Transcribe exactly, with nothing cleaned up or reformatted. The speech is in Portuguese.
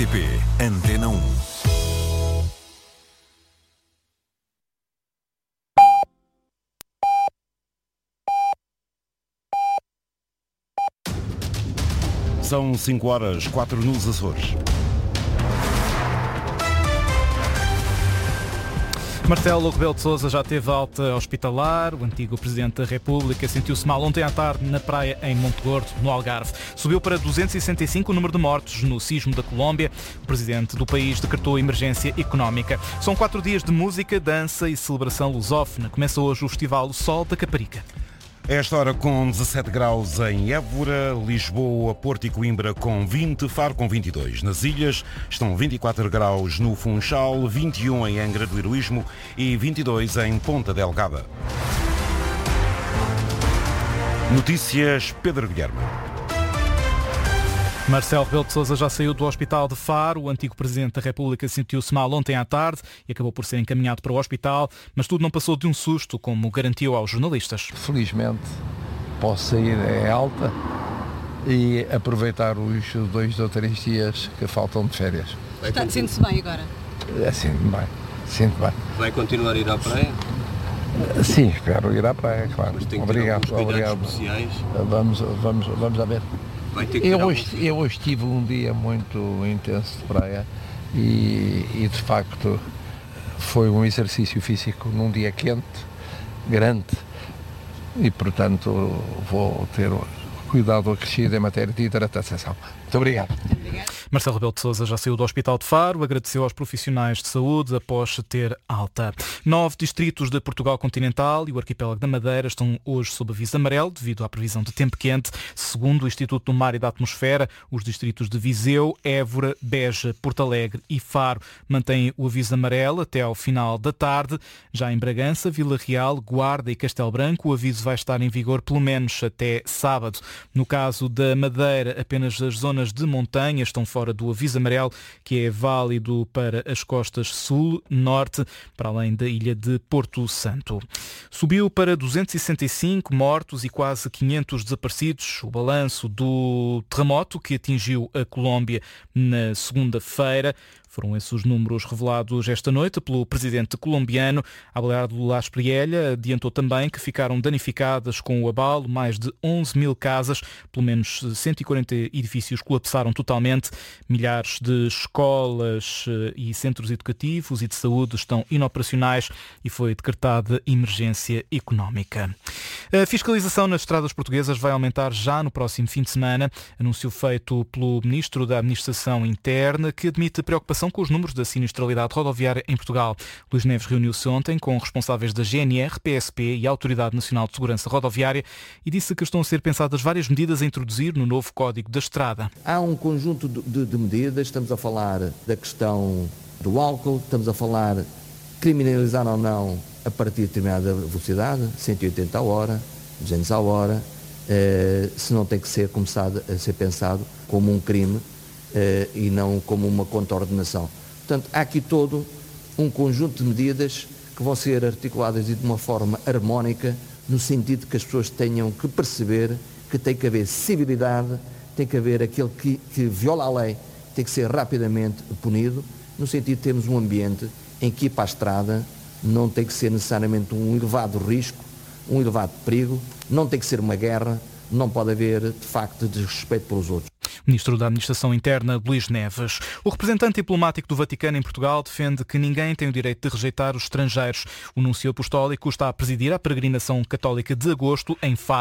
T P Antena um. São cinco horas, quatro nos Açores. Marcelo Rebelo de Sousa já teve alta hospitalar. O antigo Presidente da República sentiu-se mal ontem à tarde na praia em Monte Gordo, no Algarve. Subiu para duzentos e sessenta e cinco o número de mortos no sismo da Colômbia. O Presidente do país decretou emergência económica. São quatro dias de música, dança e celebração lusófona. Começa hoje o Festival O Sol da Caparica. A esta hora com dezassete graus em Évora, Lisboa, Porto e Coimbra com vinte, Faro com vinte e dois. Nas ilhas estão vinte e quatro graus no Funchal, vinte e um em Angra do Heroísmo e vinte e dois em Ponta Delgada. Notícias Pedro Guilherme. Marcelo Rebelo de Sousa já saiu do hospital de Faro. O antigo Presidente da República sentiu-se mal ontem à tarde e acabou por ser encaminhado para o hospital, mas tudo não passou de um susto, como garantiu aos jornalistas. Felizmente posso sair em alta e aproveitar os dois ou três dias que faltam de férias. Está, sente-se bem agora? É, sinto bem, sinto bem. Vai continuar a ir à praia? Sim, espero ir à praia, claro. Mas tem que obrigado, ter obrigado. especiais. Vamos, vamos, vamos a ver. Vai ter que eu, ter hoje, algum... eu hoje tive um dia muito intenso de praia e, e de facto foi um exercício físico num dia quente, grande, e portanto vou ter cuidado acrescido em matéria de hidratação. Muito obrigado. Marcelo Rebelo de Sousa já saiu do Hospital de Faro, agradeceu aos profissionais de saúde após ter alta. Nove distritos de Portugal continental e o arquipélago da Madeira estão hoje sob aviso amarelo devido à previsão de tempo quente. Segundo o Instituto do Mar e da Atmosfera, os distritos de Viseu, Évora, Beja, Porto Alegre e Faro mantêm o aviso amarelo até ao final da tarde. Já em Bragança, Vila Real, Guarda e Castelo Branco, o aviso vai estar em vigor pelo menos até sábado. No caso da Madeira, apenas as zonas de montanha estão fora do aviso amarelo, que é válido para as costas sul, norte, para além da ilha de Porto Santo. Subiu para duzentos e sessenta e cinco mortos e quase quinhentos desaparecidos o balanço do terremoto que atingiu a Colômbia na segunda-feira. Foram esses os números revelados esta noite pelo presidente colombiano. Abelardo Laspriella adiantou também que ficaram danificadas com o abalo mais de onze mil casas, pelo menos cento e quarenta edifícios colapsaram totalmente, milhares de escolas e centros educativos e de saúde estão inoperacionais e foi decretada emergência económica. A fiscalização nas estradas portuguesas vai aumentar já no próximo fim de semana, anúncio feito pelo Ministro da Administração Interna, que admite preocupação com os números da sinistralidade rodoviária em Portugal. Luís Neves reuniu-se ontem com responsáveis da G N R, P S P e Autoridade Nacional de Segurança Rodoviária e disse que estão a ser pensadas várias medidas a introduzir no novo Código da Estrada. Há um conjunto de, de, de medidas, estamos a falar da questão do álcool, estamos a falar criminalizar ou não a partir de determinada velocidade, cento e oitenta a hora, duzentos a hora, eh, se não tem que ser começado a ser pensado como um crime, Uh, e não como uma contraordenação. Portanto, há aqui todo um conjunto de medidas que vão ser articuladas de uma forma harmónica, no sentido que as pessoas tenham que perceber que tem que haver civilidade, tem que haver aquele que, que viola a lei, tem que ser rapidamente punido, no sentido de termos um ambiente em que ir para a estrada não tem que ser necessariamente um elevado risco, um elevado perigo, não tem que ser uma guerra, não pode haver, de facto, desrespeito pelos outros. Ministro da Administração Interna, Luís Neves. O representante diplomático do Vaticano em Portugal defende que ninguém tem o direito de rejeitar os estrangeiros. O nuncio apostólico está a presidir a peregrinação católica de agosto em Faro.